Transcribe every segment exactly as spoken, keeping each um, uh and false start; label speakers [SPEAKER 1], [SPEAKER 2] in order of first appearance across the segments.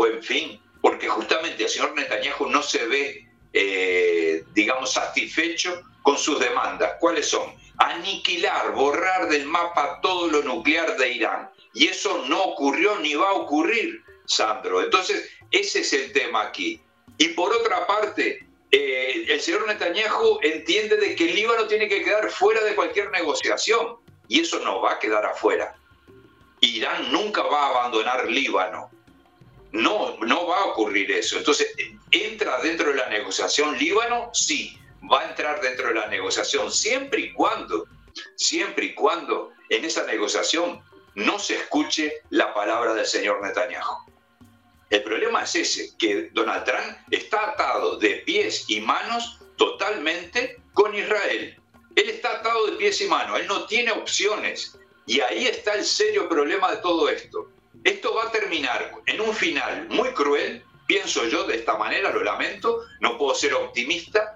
[SPEAKER 1] buen fin, porque justamente el señor Netanyahu no se ve, eh, digamos, satisfecho con sus demandas. ¿Cuáles son? Aniquilar, borrar del mapa todo lo nuclear de Irán. Y eso no ocurrió ni va a ocurrir, Sandro. Entonces, ese es el tema aquí. Y por otra parte, eh, el señor Netanyahu entiende de que el Líbano tiene que quedar fuera de cualquier negociación. Y eso no va a quedar afuera. Irán nunca va a abandonar Líbano. No, no va a ocurrir eso. Entonces, ¿entra dentro de la negociación Líbano? Sí, va a entrar dentro de la negociación, siempre y cuando, siempre y cuando en esa negociación no se escuche la palabra del señor Netanyahu. El problema es ese, que Donald Trump está atado de pies y manos totalmente con Israel. Él está atado de pies y manos, él no tiene opciones. Y ahí está el serio problema de todo esto. Esto va a terminar en un final muy cruel, pienso yo de esta manera, lo lamento, no puedo ser optimista,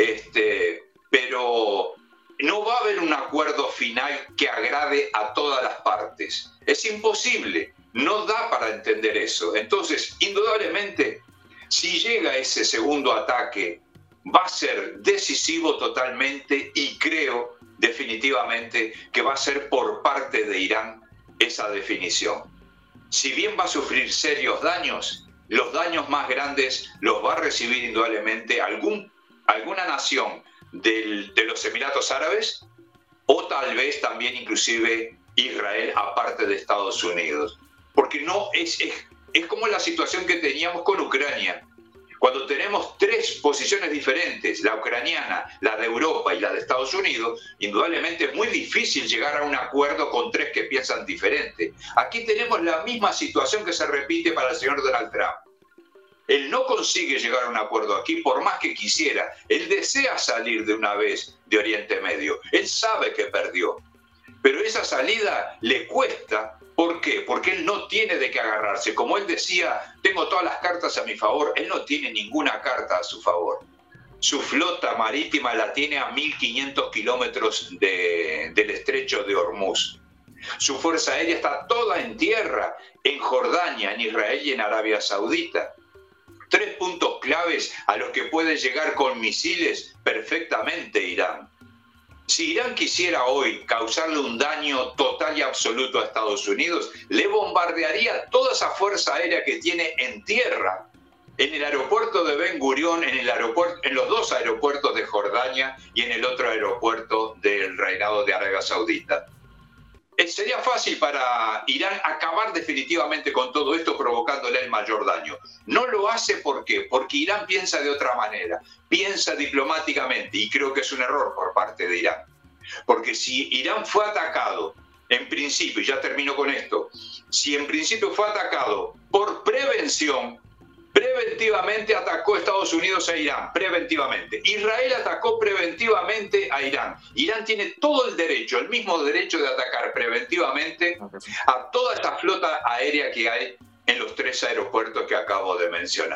[SPEAKER 1] este, pero no va a haber un acuerdo final que agrade a todas las partes. Es imposible, no da para entender eso. Entonces, indudablemente, si llega ese segundo ataque, va a ser decisivo totalmente y creo definitivamente que va a ser por parte de Irán esa definición. Si bien va a sufrir serios daños, los daños más grandes los va a recibir indudablemente algún, alguna nación del, de los Emiratos Árabes o tal vez también inclusive Israel, aparte de Estados Unidos. Porque no es, es, es como la situación que teníamos con Ucrania. Cuando tenemos tres posiciones diferentes, la ucraniana, la de Europa y la de Estados Unidos, indudablemente es muy difícil llegar a un acuerdo con tres que piensan diferente. Aquí tenemos la misma situación que se repite para el señor Donald Trump. Él no consigue llegar a un acuerdo aquí, por más que quisiera. Él desea salir de una vez de Oriente Medio. Él sabe que perdió. Pero esa salida le cuesta. ¿Por qué? Porque él no tiene de qué agarrarse. Como él decía, tengo todas las cartas a mi favor. Él no tiene ninguna carta a su favor. Su flota marítima la tiene a mil quinientos kilómetros de, del estrecho de Hormuz. Su fuerza aérea está toda en tierra, en Jordania, en Israel y en Arabia Saudita. Tres puntos claves a los que puede llegar con misiles perfectamente Irán. Si Irán quisiera hoy causarle un daño total y absoluto a Estados Unidos, le bombardearía toda esa fuerza aérea que tiene en tierra, en el aeropuerto de Ben Gurión, en, el aeropuerto, en los dos aeropuertos de Jordania y en el otro aeropuerto del Reinado de Arabia Saudita. Eh, sería fácil para Irán acabar definitivamente con todo esto provocándole el mayor daño. No lo hace ¿por qué? Porque Irán piensa de otra manera, piensa diplomáticamente y creo que es un error por parte de Irán. Porque si Irán fue atacado, en principio, y ya termino con esto, si en principio fue atacado por prevención, preventivamente atacó Estados Unidos a Irán, preventivamente. Israel atacó preventivamente a Irán. Irán tiene todo el derecho, el mismo derecho de atacar preventivamente a toda esta flota aérea que hay en los tres aeropuertos que acabo de mencionar.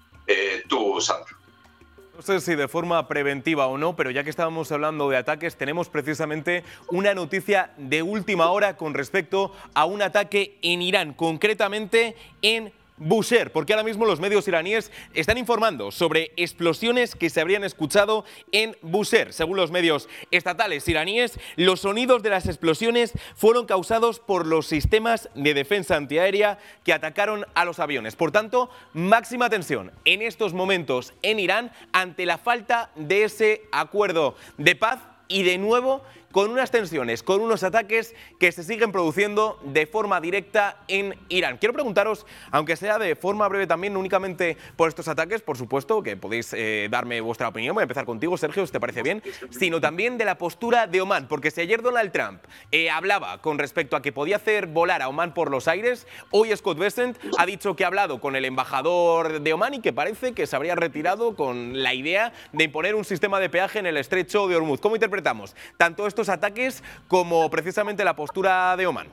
[SPEAKER 1] Eh, tú, Sandro.
[SPEAKER 2] No sé si de forma preventiva o no, pero ya que estábamos hablando de ataques, tenemos precisamente una noticia de última hora con respecto a un ataque en Irán, concretamente en Bushehr, porque ahora mismo los medios iraníes están informando sobre explosiones que se habrían escuchado en Bushehr. Según los medios estatales iraníes, los sonidos de las explosiones fueron causados por los sistemas de defensa antiaérea que atacaron a los aviones. Por tanto, máxima tensión en estos momentos en Irán ante la falta de ese acuerdo de paz y de nuevo con unas tensiones, con unos ataques que se siguen produciendo de forma directa en Irán. Quiero preguntaros, aunque sea de forma breve también, no únicamente por estos ataques, por supuesto, que podéis eh, darme vuestra opinión, voy a empezar contigo, Sergio, si te parece bien, sino también de la postura de Omán, porque si ayer Donald Trump eh, hablaba con respecto a que podía hacer volar a Omán por los aires, hoy Scott Bessent ha dicho que ha hablado con el embajador de Omán y que parece que se habría retirado con la idea de imponer un sistema de peaje en el estrecho de Hormuz. ¿Cómo interpretamos tanto esto ataques como precisamente la postura de Omán?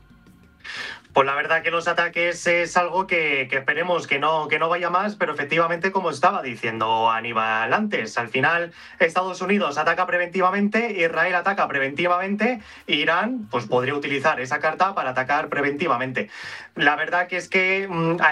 [SPEAKER 3] Pues la verdad que los ataques es algo que, que esperemos que no, que no vaya más, pero efectivamente, como estaba diciendo Aníbal antes, al final Estados Unidos ataca preventivamente, Israel ataca preventivamente, Irán pues podría utilizar esa carta para atacar preventivamente. La verdad que es que mmm,